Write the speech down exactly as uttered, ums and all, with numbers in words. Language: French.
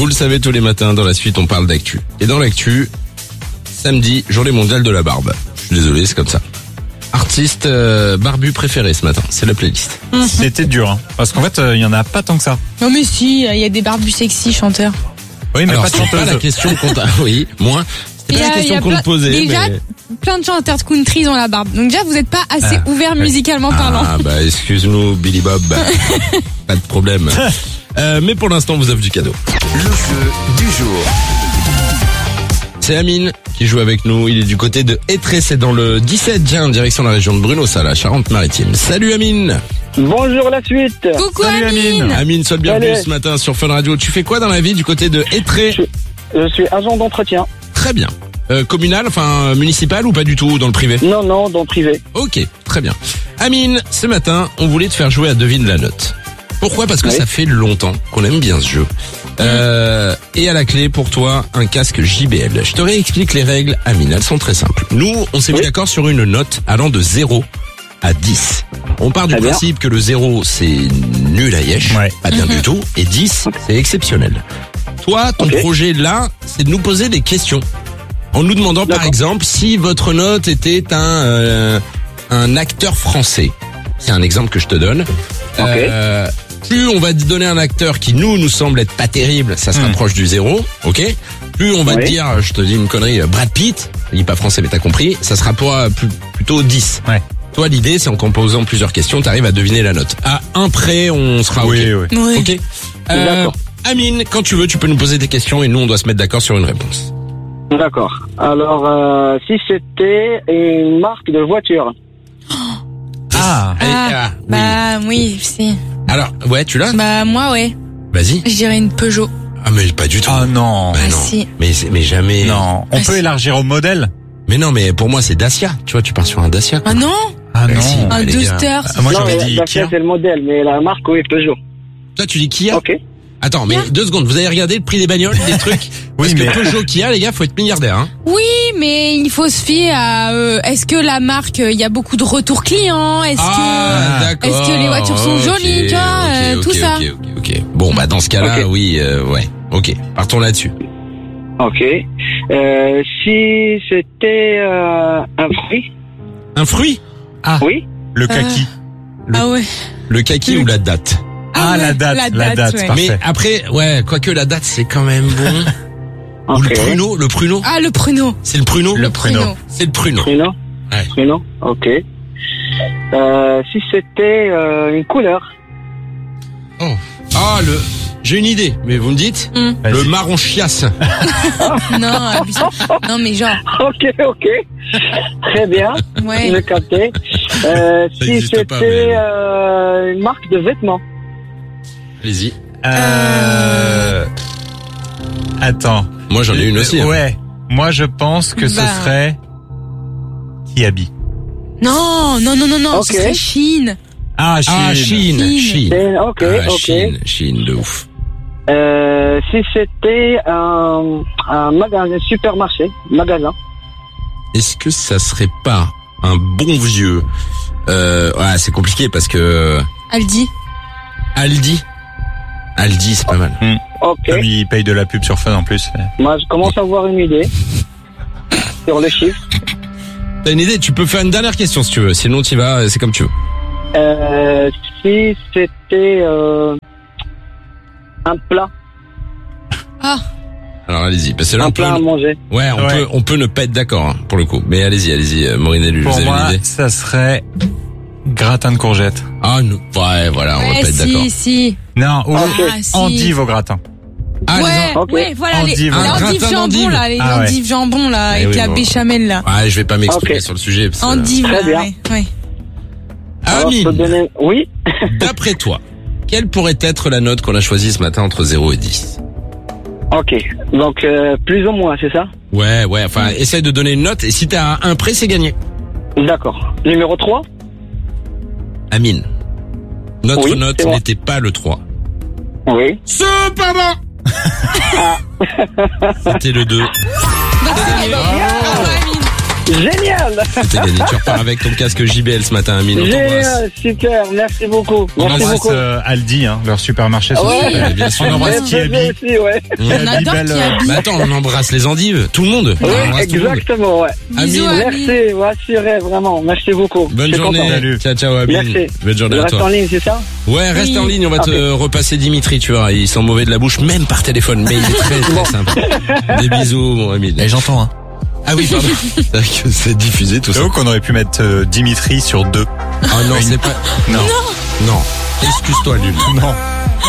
Vous le savez, tous les matins, dans la suite, on parle d'actu. Et dans l'actu, samedi, journée mondiale de la barbe. Je suis désolé, c'est comme ça. Artiste euh, barbu préféré ce matin, c'est la playlist. Mmh. C'était dur, hein, parce qu'en fait, il euh, y en a pas tant que ça. Non mais si, il y a des barbus sexy chanteurs. Oui, mais Alors, pas de c'est chanteuse. pas la question qu'on t'a... Oui, moi, c'était pas la question qu'on te posait. Déjà, mais... plein de chanteurs de country ont la barbe. Donc déjà, vous n'êtes pas assez Ah, ouvert oui. musicalement parlant. Ah bah excuse-nous Billy Bob, pas de problème. Euh, mais pour l'instant, on vous offre du cadeau. Le jeu du jour. C'est Amine qui joue avec nous. Il est du côté de Étré, c'est dans le dix-sept, tiens, direction la région de Bruno, ça, la Charente-Maritime. Salut Amine. Bonjour la suite. Coucou Salut, Amine. Amine. Amine, sois le bienvenu Salut. ce matin sur Fun Radio. Tu fais quoi dans la vie du côté de Étré? Je suis agent d'entretien. Très bien. Euh, communal, enfin municipal ou pas du tout, dans le privé? Non, non, dans le privé. Ok, très bien. Amine, ce matin, on voulait te faire jouer à Devine la note. Pourquoi? Parce que Oui. ça fait longtemps qu'on aime bien ce jeu. Euh, et à la clé, pour toi, un casque J B L. Je te réexplique les règles, Amine, elles sont très simples. Nous, on s'est mis Oui. d'accord sur une note allant de zéro à dix. On part du Très bien. principe que le zéro, c'est nul à yesh, Ouais. pas bien du tout, et dix, c'est exceptionnel. Toi, ton Ok. projet là, c'est de nous poser des questions. En nous demandant, par D'accord. exemple, si votre note était un, euh, un acteur français. C'est un exemple que je te donne. Ok. Euh, plus on va te donner un acteur qui nous nous semble être pas terrible, ça se Hmm. rapproche du zéro, ok. Plus on va te Oui. dire, je te dis une connerie, Brad Pitt, il est pas français mais t'as compris, ça sera pas plus, plutôt dix. Ouais. Toi, l'idée, c'est en composant plusieurs questions, t'arrives à deviner la note. À un près, on sera Oui, ok. oui. Oui. Ok. Euh, D'accord. Amine, quand tu veux, tu peux nous poser des questions et nous, on doit se mettre d'accord sur une réponse. D'accord. Alors, euh, si c'était une marque de voiture. Ah, Allez, Ah, ah, oui. bah oui, si. Alors, ouais, tu l'as? Bah moi ouais. Vas-y. Je dirais une Peugeot. Ah, mais pas du tout. ah non, Bah Ah, non. si. Mais, c'est- mais jamais. non. On Ah, peut si. élargir au modèle. Mais non, mais pour moi, c'est Dacia. Tu vois, tu pars sur un Dacia. quoi. Ah non. Ah Bah, non. si. Un les gars. Duster. Ah, moi non, j'aurais mais dit Dacia, Kia. c'est le modèle, mais la marque, oui, Peugeot. Toi, tu dis Kia. Ok. Attends, mais deux secondes. Vous avez regardé le prix des bagnoles, des trucs? Parce Oui, que mais- Peugeot, Kia, les gars, faut être milliardaire, hein. Oui, mais il faut se fier à. euh, est-ce que la marque, il y a beaucoup de retours clients? Est-ce Ah, que d'accord. est-ce que les voitures sont Ok, jolies, tu vois, ok, euh, ok, tout ça. Ok, ok, ok. Bon, bah, dans ce cas-là, Ok. oui, euh, ouais. Ok. Partons là-dessus. Ok. Euh, si c'était euh, un fruit. Un fruit? Ah, Oui. le kaki. Le- Ah ouais. Le kaki ou la date? Ah, ouais, la date, la date, ouais. parfait. Mais après, ouais, quoique la date, c'est quand même bon. Ou le Ok. pruneau, le pruneau. Ah le pruneau. C'est le pruneau? Le pruneau. C'est le pruneau. Pruneau. Ouais. Pruneau. Ok. Euh, si c'était euh, une couleur. Oh. Ah, le, j'ai une idée, mais vous me dites? Hmm. Le Vas-y. marron chiasse. Non, abuse- non mais genre. Ok, ok. Très bien. Ouais. Le capté. Euh, Ça si existe c'était pas, mais- euh, une marque de vêtements. Allez-y. Euh... Attends. Moi, j'en ai une aussi. hein. Ouais. Moi, je pense que ce Bah. serait Kiabi. Non, non, non, non, non, Ok. ce serait Chine. Ah, Chine. Ah, Chine, Chine. Chine. C'est- Ok, Ah, ok. Chine, Chine, de ouf. Euh, si c'était un, un magasin, supermarché, magasin. Est-ce que ça serait pas un bon vieux, euh, ouais, c'est compliqué parce que Aldi. Aldi, Aldi, c'est pas mal. Ok. Comme il paye de la pub sur Fun en plus. Moi, je commence à avoir une idée sur le chiffre. T'as une idée? Tu peux faire une dernière question si tu veux. Sinon, tu vas, c'est comme tu veux. Euh, si c'était euh, un plat, Ah, Alors, allez-y. Parce que là, un on peut, plat à manger. ouais, on Ouais. peut, on peut ne pas être d'accord hein, pour le coup. Mais allez-y, allez-y, euh, Maureen et Lulu, Pour vous avez moi, une idée? ça serait gratin de courgettes. Ah, non. Ouais, voilà, on va ouais, pas être d'accord. si, si. Non, ou Ok. Ah, si. endive au gratin. Ah, les ouais, en- Ok. ouais, voilà, les, Endive, les un endives gratin jambon, d'endive. là, les Ah ouais. endives jambon, là, Eh avec oui, la bon. béchamel, là. Ah, je vais pas m'exprimer Ok. sur le sujet. parce que- Endives, Très là, bien. ouais, ouais. Alors, je peux Amine, donner... Oui. d'après toi, quelle pourrait être la note qu'on a choisie ce matin entre zéro et dix? Ok. Donc, euh, plus ou moins, c'est ça? Ouais, ouais, enfin, essaye de donner une note, et si t'as un prêt, c'est gagné. D'accord. Numéro trois. Amine, notre Oui, note c'est moi. n'était pas le trois. Oui. Cependant C'était le deux. Donc, c'est gagné. Bravo, Amine. Génial. C'était gagné. Tu repars avec ton casque J B L ce matin, Amine. On t'embrasse. Génial, super, merci beaucoup. On Merci embrasse beaucoup. euh, Aldi, hein, leur supermarché. Ah ouais. Ouais, bien sûr. On embrasse Bébé Kiabi. aussi, ouais. On adore belle, qui euh, habille. Bah attends, on embrasse les endives, tout le monde. On Oui, embrasse tout le monde. exactement, ouais. Bisous, Amine, Amine. Merci, vous assurez, vraiment. Merci beaucoup. bonne Je suis journée. content. Salut. Ciao, ciao, Amine. Merci. Bonne journée Je à reste en toi. ligne, c'est ça? Ouais, reste Oui. en ligne, on va te Ok. repasser Dimitri, tu vois. Il sent mauvais de la bouche, même par téléphone, mais il est très très Bon. sympa. Des bisous, mon Amine. Et j'entends, hein. Ah oui, pardon. C'est vrai que c'est diffusé tout ça. J'avoue qu'on aurait pu mettre euh, Dimitri sur deux. Ah non, c'est pas... Non. Non. Excuse-toi, Lulu. Non.